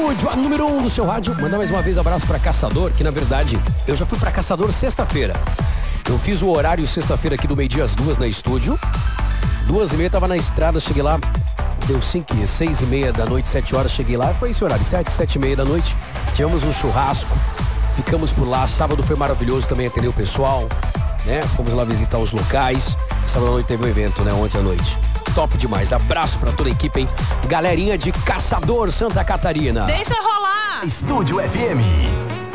Estúdio, a número 1 do seu rádio. Mandar mais uma vez um abraço pra Caçador, que na verdade eu já fui pra Caçador sexta-feira. Eu fiz o horário sexta-feira aqui do meio-dia às 2 na estúdio. 2h30 tava na estrada, cheguei lá. Deu 6h30 da noite, 7 horas, cheguei lá. Foi esse horário, 7h30 da noite. Tivemos um churrasco. Ficamos por lá. Sábado foi maravilhoso também atender o pessoal, né? Fomos lá visitar os locais. Sábado à noite teve um evento, né? Ontem à noite. Top demais. Abraço pra toda a equipe, hein? Galerinha de Caçador, Santa Catarina. Deixa rolar! Estúdio FM.